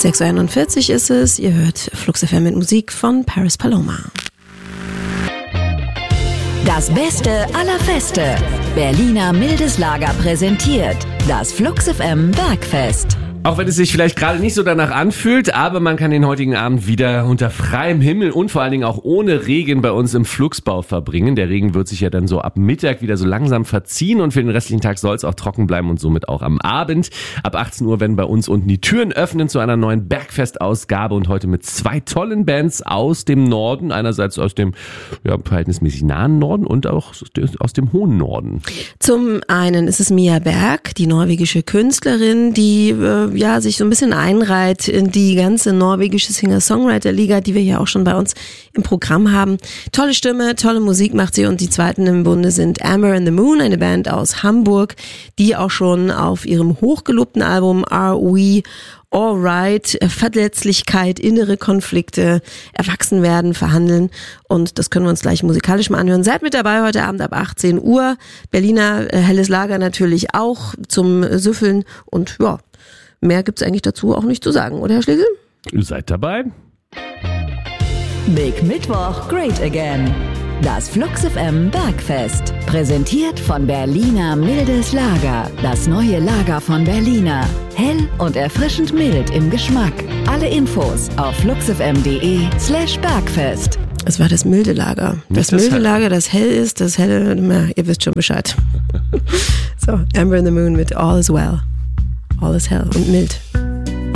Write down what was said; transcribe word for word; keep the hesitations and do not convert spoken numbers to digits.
sechs Uhr einundvierzig ist es. Ihr hört Flux F M mit Musik von Paris Paloma. Das Beste aller Feste. Berliner Mildes Lager präsentiert das Flux F M Bergfest. Auch wenn es sich vielleicht gerade nicht so danach anfühlt, aber man kann den heutigen Abend wieder unter freiem Himmel und vor allen Dingen auch ohne Regen bei uns im Fluxbau verbringen. Der Regen wird sich ja dann so ab Mittag wieder so langsam verziehen und für den restlichen Tag soll es auch trocken bleiben und somit auch am Abend. Ab achtzehn Uhr werden bei uns unten die Türen öffnen zu einer neuen Bergfest-Ausgabe und heute mit zwei tollen Bands aus dem Norden. Einerseits aus dem ja, verhältnismäßig nahen Norden und auch aus dem hohen Norden. Zum einen ist es Mia Berg, die norwegische Künstlerin, die äh, ja, sich so ein bisschen einreiht in die ganze norwegische Singer-Songwriter-Liga, die wir ja auch schon bei uns im Programm haben. Tolle Stimme, tolle Musik macht sie und die zweiten im Bunde sind Amber and the Moon, eine Band aus Hamburg, die auch schon auf ihrem hochgelobten Album Are We Alright, Verletzlichkeit, innere Konflikte, erwachsen werden, verhandeln und das können wir uns gleich musikalisch mal anhören. Seid mit dabei heute Abend ab achtzehn Uhr. Berliner äh, Helles Lager natürlich auch zum Süffeln und ja, mehr gibt's eigentlich dazu auch nicht zu sagen, oder Herr Schlegel? Ihr seid dabei. Big Mittwoch, Great Again. Das Flux F M Bergfest. Präsentiert von Berliner Mildes Lager. Das neue Lager von Berliner. Hell und erfrischend mild im Geschmack. Alle Infos auf fluxfm.de slash Bergfest. Es war das milde Lager. Das Nicht milde das Lager, das hell ist, das helle, na, ihr wisst schon Bescheid. So, Amber and the Moon mit All is Well. All is hell und mild.